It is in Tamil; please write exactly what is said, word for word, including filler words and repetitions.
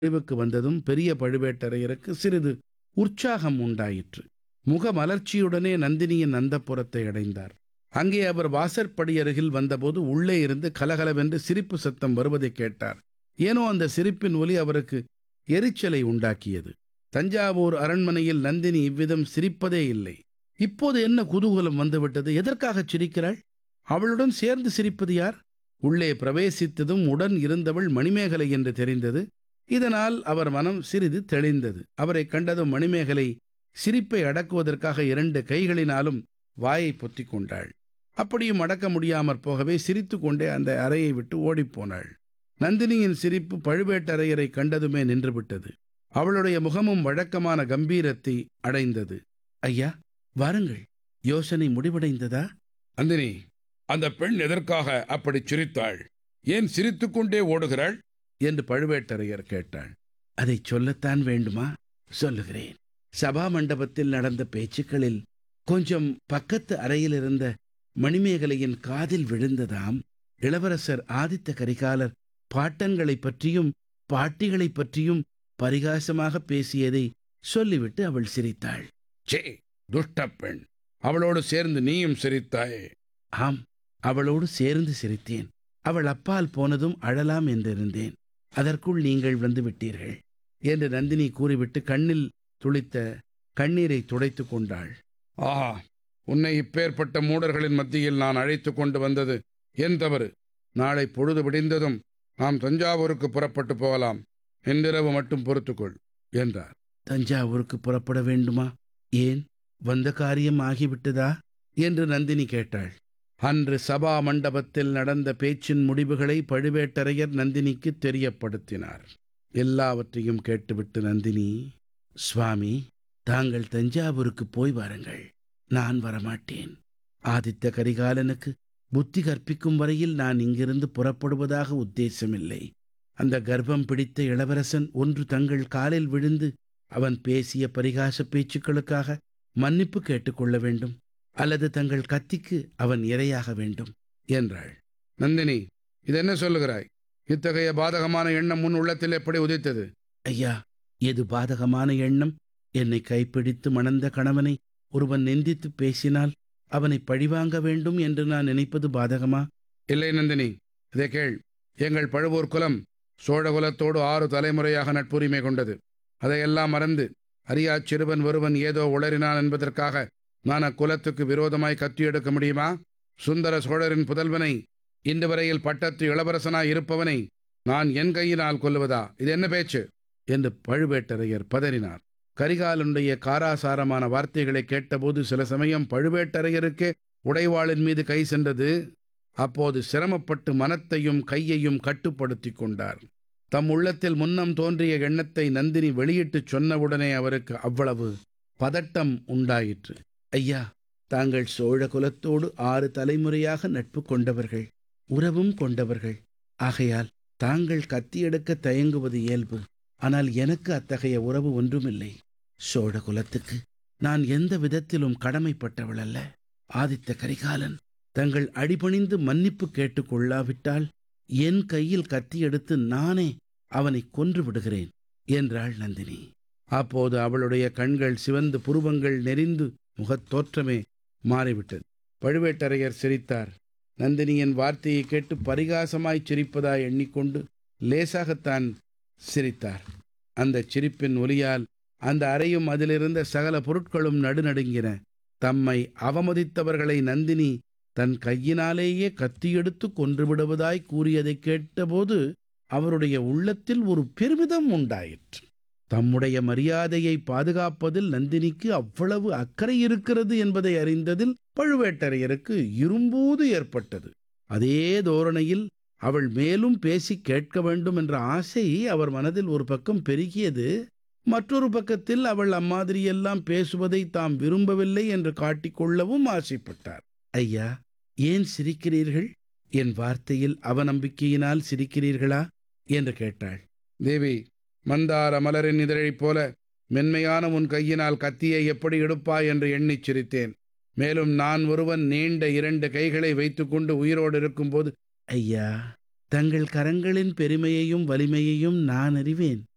முடிவுக்கு வந்ததும் பெரிய பழுவேட்டரையருக்கு சிறிது உற்சாகம் உண்டாயிற்று. முகமலர்ச்சியுடனே நந்தினியின் அந்தப்புரத்தை அடைந்தார். அங்கே அவர் வாசற்படியருகில் வந்தபோது உள்ளே இருந்து கலகலவென்று சிரிப்பு சத்தம் வருவதைக் கேட்டார். ஏனோ அந்த சிரிப்பின் ஒலி அவருக்கு எரிச்சலை உண்டாக்கியது. தஞ்சாவூர் அரண்மனையில் நந்தினி இவ்விதம் சிரிப்பதே இல்லை. இப்போது என்ன குதூகலம் வந்துவிட்டது? எதற்காகச் சிரிக்கிறாள்? அவளுடன் சேர்ந்து சிரிப்பது யார்? உள்ளே பிரவேசித்ததும் உடன் இருந்தவள் மணிமேகலை என்று தெரிந்தது. இதனால் அவர் மனம் சிறிது தெளிந்தது. அவரை கண்டதும் மணிமேகலை சிரிப்பை அடக்குவதற்காக இரண்டு கைகளினாலும் வாயை பொத்திக் கொண்டாள். அப்படியும் அடக்க முடியாமற் போகவே சிரித்து கொண்டே அந்த அறையை விட்டு ஓடிப்போனாள். நந்தினியின் சிரிப்பு பழுவேட்டரையரை கண்டதுமே நின்றுவிட்டது. அவளுடைய முகமும் வழக்கமான கம்பீரத்தை அடைந்தது. ஐயா, வாருங்கள். யோசனை முடிவடைந்ததா? நந்தினி, அந்த பெண் எதற்காக அப்படி சிரித்தாள்? ஏன் சிரித்துக்கொண்டே ஓடுகிறாள் என்று பழுவேட்டரையர் கேட்டாள். அதை சொல்லத்தான் வேண்டுமா? சொல்லுகிறேன். சபா மண்டபத்தில் நடந்த பேச்சுக்களில் கொஞ்சம் பக்கத்து அறையில் இருந்த மணிமேகலையின் காதில் விழுந்ததாம். இளவரசர் ஆதித்த கரிகாலர் பாட்டன்களைப் பற்றியும் பாட்டிகளைப் பற்றியும் பரிகாசமாக பேசியதை சொல்லிவிட்டு அவள் சிரித்தாள். சே, துஷ்ட பெண்! அவளோடு சேர்ந்து நீயும் சிரித்தாயே? ஆம், அவளோடு சேர்ந்து சிரித்தேன். அவள் அப்பால் போனதும் அழலாம் என்றிருந்தேன். அதற்குள் நீங்கள் வந்து விட்டீர்கள் என்று நந்தினி கூறிவிட்டு கண்ணில் துளித்த கண்ணீரை துடைத்து கொண்டாள். ஆஹா, உன்னை இப்பேற்பட்ட மூடர்களின் மத்தியில் நான் அழைத்து கொண்டு வந்தது என் தவறு. நாளை பொழுது விடிந்ததும் நாம் தஞ்சாவூருக்கு புறப்பட்டு போகலாம். இன்றிரவு மட்டும் பொறுத்துக்கொள் என்றார். தஞ்சாவூருக்கு புறப்பட வேண்டுமா? ஏன், வந்த காரியம் ஆகிவிட்டதா என்று நந்தினி கேட்டாள். அன்று சபா மண்டபத்தில் நடந்த பேச்சின் முடிவுகளை பழுவேட்டரையர் நந்தினிக்கு தெரியப்படுத்தினார். எல்லாவற்றையும் கேட்டுவிட்டு நந்தினி, சுவாமி, தாங்கள் தஞ்சாவூருக்கு போய் வாருங்கள். நான் வரமாட்டேன். ஆதித்த கரிகாலனுக்கு புத்தி கற்பிக்கும் வரையில் நான் இங்கிருந்து புறப்படுவதாக உத்தேசமில்லை. அந்த கர்ப்பம் பிடித்த இளவரசன் ஒன்று தங்கள் காலில் விழுந்து அவன் பேசிய பரிகாச பேச்சுக்களுக்காக மன்னிப்பு கேட்டுக்கொள்ள வேண்டும், அல்லது தங்கள் கத்திக்கு அவன் இரையாக வேண்டும் என்றாள். நந்தினி, இதென்ன சொல்லுகிறாய்? இத்தகைய பாதகமான எண்ணம் முன் உள்ளத்தில் எப்படி உதித்தது? ஐயா, எது பாதகமான எண்ணம்? என்னை கைப்பிடித்து மணந்த கணவனை ஒருவன் நிந்தித்து பேசினால் அவனை பழிவாங்க வேண்டும் என்று நான் நினைப்பது பாதகமா? இல்லை நந்தினி, இதை கேள். எங்கள் பழுவூர் குலம் சோழகுலத்தோடு ஆறு தலைமுறையாக நட்புரிமை கொண்டது. அதையெல்லாம் மறந்து அறியா சிறுவன் ஒருவன் ஏதோ உளறினான் என்பதற்காக நான் அக்குலத்துக்கு விரோதமாய் கத்தி எடுக்க முடியுமா? சுந்தர சோழரின் புதல்வனை, இன்று வரையில் பட்டத்து இளவரசனாய் இருப்பவனை நான் என் கையினால் கொல்லுவதா? இது என்ன பேச்சு என்று பழுவேட்டரையர் பதறினார். கரிகாலனுடைய காராசாரமான வார்த்தைகளை கேட்டபோது சில சமயம் பழுவேட்டரையருக்கே உடைவாளின் மீது கை சென்றது. அப்போது சிரமப்பட்டு மனத்தையும் கையையும் கட்டுப்படுத்தி கொண்டார். தம் உள்ளத்தில் முன்னம் தோன்றிய எண்ணத்தை நந்தினி வெளியிட்டுச் சொன்னவுடனே அவருக்கு அவ்வளவு பதட்டம் உண்டாயிற்று. ஐயா, தாங்கள் சோழ குலத்தோடு ஆறு தலைமுறையாக நட்பு கொண்டவர்கள், உறவும் கொண்டவர்கள். ஆகையால் தாங்கள் கத்தியெடுக்க தயங்குவது இயல்பு. ஆனால் எனக்கு அத்தகைய உறவு ஒன்றுமில்லை. சோழ குலத்துக்கு நான் எந்த விதத்திலும் கடமைப்பட்டவள் அல்ல. ஆதித்த கரிகாலன் தங்கள் அடிபணிந்து மன்னிப்பு கேட்டுக் கொள்ளாவிட்டால் என் கையில் கத்தி எடுத்து நானே அவனை கொன்று விடுகிறேன் என்றாள் நந்தினி. அப்போது அவளுடைய கண்கள் சிவந்து புருவங்கள் நெறிந்து முகத்தோற்றமே மாறிவிட்டது. பழுவேட்டரையர் சிரித்தார். நந்தினியின் வார்த்தையை கேட்டு பரிகாசமாய் சிரிப்பதாய் எண்ணிக்கொண்டு லேசாகத்தான் சிரித்தார். அந்த சிரிப்பின் ஒலியால் அந்த அறையும் அதிலிருந்த சகல பொருட்களும் நடுநடுங்கின. தம்மை அவமதித்தவர்களை நந்தினி தன் கையினாலேயே கத்தியெடுத்து கொன்றுவிடுவதாய் கூறியதைக் கேட்டபோது அவருடைய உள்ளத்தில் ஒரு பெருமிதம் உண்டாயிற்று. தம்முடைய மரியாதையை பாதுகாப்பதில் நந்தினிக்கு அவ்வளவு அக்கறை இருக்கிறது என்பதை அறிந்ததில் பழுவேட்டரையருக்கு இரும்பூது ஏற்பட்டது. அதே தோரணையில் அவள் மேலும் பேசி கேட்க வேண்டும் என்ற ஆசை அவர் மனதில் ஒரு பக்கம் பெருகியது. மற்றொரு பக்கத்தில் அவள் அம்மாதிரியெல்லாம் பேசுவதை தாம் விரும்பவில்லை என்று காட்டிக்கொள்ளவும் ஆசைப்பட்டார். ஐயா, ஏன் சிரிக்கிறீர்கள்? என் வார்த்தையில் அவநம்பிக்கையினால் சிரிக்கிறீர்களா என்று கேட்டாள். தேவி, மந்தார மலரின் இதழைப் போல மென்மையான உன் கையினால் கத்தியை எப்படி எடுப்பாய் என்று எண்ணிச் சிரித்தேன். மேலும் நான் ஒருவன் நீண்ட இரண்டு கைகளை வைத்துக்கொண்டு உயிரோடு இருக்கும்போது, ஐயா, தங்கள் கரங்களின் பெருமையையும் வலிமையையும் நான் அறிவேன்.